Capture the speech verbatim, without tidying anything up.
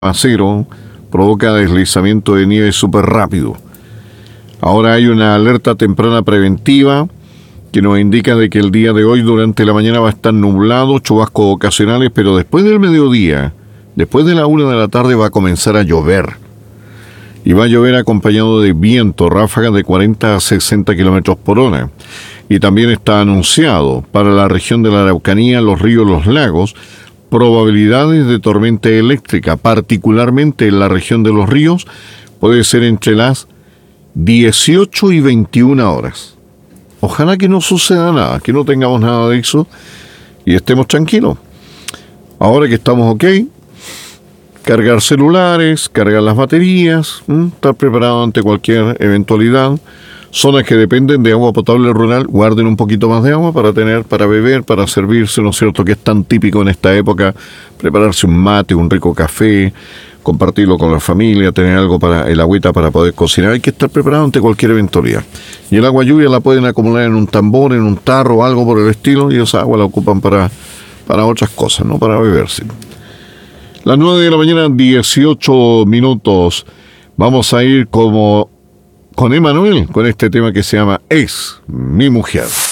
Acero provoca deslizamiento de nieve súper rápido. Ahora hay una alerta temprana preventiva que nos indica de que el día de hoy durante la mañana va a estar nublado, chubascos ocasionales, pero después del mediodía, después de la una de la tarde va a comenzar a llover. Y va a llover acompañado de viento, ráfagas de cuarenta a sesenta kilómetros por hora. Y también está anunciado para la región de la Araucanía, los ríos, los lagos, probabilidades de tormenta eléctrica, particularmente en la región de los ríos, puede ser entre las dieciocho y veintiuna horas. Ojalá que no suceda nada, que no tengamos nada de eso y estemos tranquilos. Ahora que estamos ok, cargar celulares, cargar las baterías, ¿m? estar preparado ante cualquier eventualidad. Zonas que dependen de agua potable rural, guarden un poquito más de agua para tener, para beber, para servirse, ¿no es cierto? Que es tan típico en esta época, prepararse un mate, un rico café, compartirlo con la familia, tener algo para el agüita para poder cocinar. Hay que estar preparado ante cualquier eventualidad. Y el agua lluvia la pueden acumular en un tambor, en un tarro, algo por el estilo, y esa agua la ocupan para, para otras cosas, no para beberse. Las nueve de la mañana, dieciocho minutos. Vamos a ir como con Emanuel, con este tema que se llama Es mi mujer.